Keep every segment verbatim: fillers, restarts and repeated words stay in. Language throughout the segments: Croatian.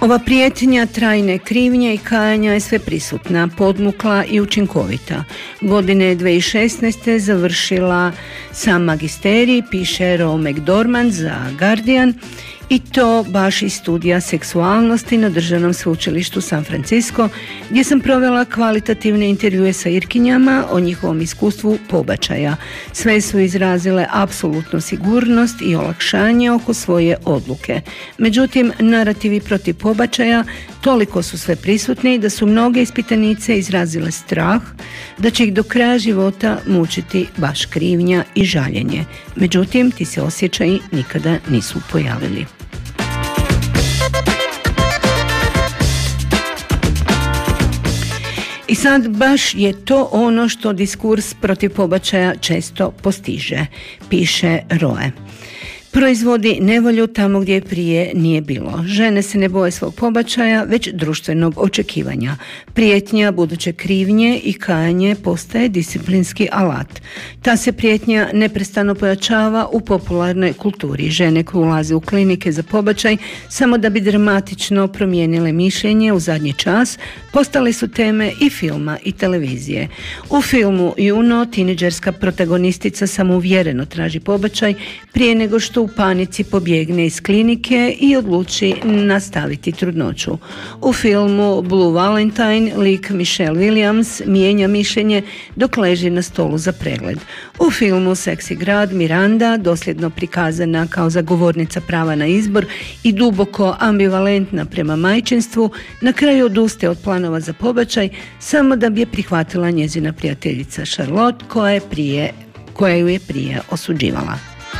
Ova prijetnja trajne krivnje i kajanja je sve prisutna, podmukla i učinkovita. Godine dvije tisuće šesnaeste. završila sam magisterij, piše Roe McDormand za Guardian, i to baš iz studija seksualnosti na Državnom sveučilištu San Francisco, gdje sam provela kvalitativne intervjue sa Irkinjama o njihovom iskustvu pobačaja. Sve su izrazile apsolutnu sigurnost i olakšanje oko svoje odluke. Međutim, narativi protiv pobačaja toliko su sve prisutni da su mnoge ispitanice izrazile strah da će ih do kraja života mučiti baš krivnja i žaljenje. Međutim, ti se osjećaji nikada nisu pojavili. I sad baš je to ono što diskurs protiv pobačaja često postiže, piše Roe. Proizvodi nevolju tamo gdje prije nije bilo. Žene se ne boje svog pobačaja, već društvenog očekivanja. Prijetnja buduće krivnje i kajanje postaje disciplinski alat. Ta se prijetnja neprestano pojačava u popularnoj kulturi. Žene koje ulaze u klinike za pobačaj samo da bi dramatično promijenile mišljenje u zadnji čas, postale su teme i filma i televizije. U filmu Juno tinejdžerska protagonistica samouvjereno traži pobačaj prije nego što u panici pobjegne iz klinike i odluči nastaviti trudnoću. U filmu Blue Valentine lik Michelle Williams mijenja mišljenje dok leži na stolu za pregled. U filmu Seksi grad Miranda, dosljedno prikazana kao zagovornica prava na izbor i duboko ambivalentna prema majčinstvu, na kraju odustaje od planova za pobačaj samo da bi je prihvatila njezina prijateljica Charlotte koja je prije, koja ju je prije osuđivala.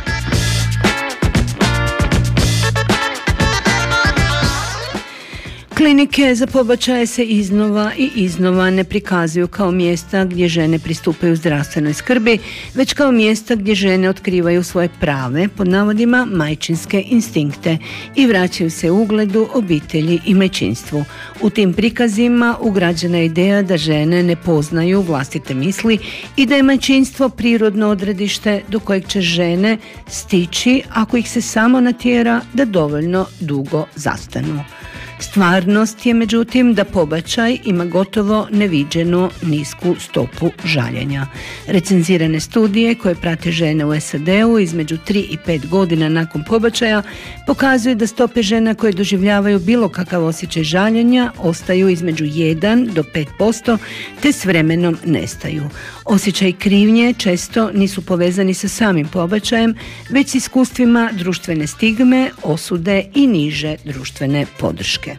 Klinike za pobačaje se iznova i iznova ne prikazuju kao mjesta gdje žene pristupaju zdravstvenoj skrbi, već kao mjesta gdje žene otkrivaju svoje prave, pod navodima, majčinske instinkte i vraćaju se ugledu, obitelji i majčinstvu. U tim prikazima ugrađena je ideja da žene ne poznaju vlastite misli i da je majčinstvo prirodno odredište do kojeg će žene stići ako ih se samo natjera da dovoljno dugo zastanu. Stvarnost je međutim da pobačaj ima gotovo neviđeno nisku stopu žaljenja. Recenzirane studije koje prate žene u S A D-u između tri i pet godina nakon pobačaja pokazuju da stope žena koje doživljavaju bilo kakav osjećaj žaljenja ostaju između jedan do pet posto te s vremenom nestaju. Osjećaj krivnje često nisu povezani sa samim pobačajem, već s iskustvima društvene stigme, osude i niže društvene podrške.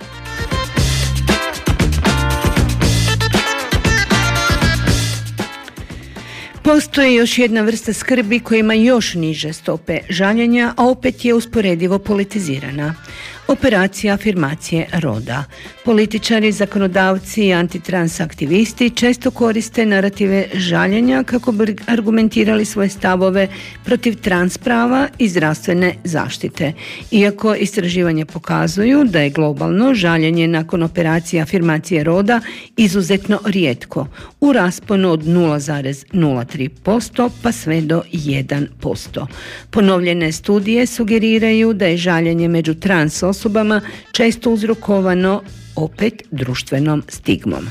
Postoji još jedna vrsta skrbi koja ima još niže stope žaljenja, a opet je usporedivo politizirana. Operacija afirmacije roda. Političari, zakonodavci i antitrans aktivisti često koriste narative žaljenja kako bi argumentirali svoje stavove protiv trans prava i zdravstvene zaštite. Iako istraživanja pokazuju da je globalno žaljenje nakon operacije afirmacije roda izuzetno rijetko, u rasponu od nula zarez nula tri posto pa sve do jedan posto. Ponovljene studije sugeriraju da je žaljenje među trans osobama često uzrokovano opet društvenom stigmom.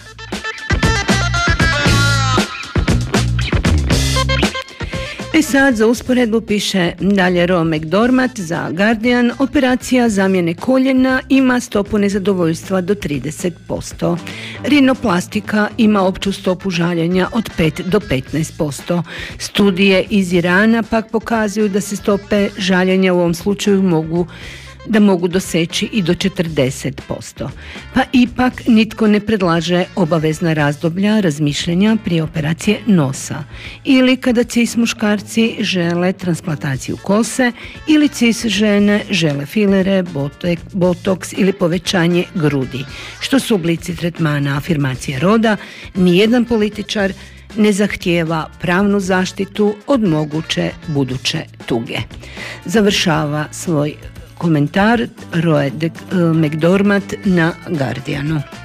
E sad za usporedbu piše dalje Roe McDormand za Guardian, operacija zamjene koljena ima stopu nezadovoljstva do trideset posto. Rinoplastika ima opću stopu žaljenja od pet do petnaest posto. Studije iz Irana pak pokazuju da se stope žaljenja u ovom slučaju mogu da mogu doseći i do četrdeset posto. Pa ipak nitko ne predlaže obavezna razdoblja razmišljanja prije operacije nosa. Ili kada cis muškarci žele transplantaciju kose ili cis žene žele filere, botoks ili povećanje grudi. Što su oblici tretmana afirmacije roda, nijedan političar ne zahtijeva pravnu zaštitu od moguće buduće tuge. Završava svoj komentar Roe McDormand na Guardianu.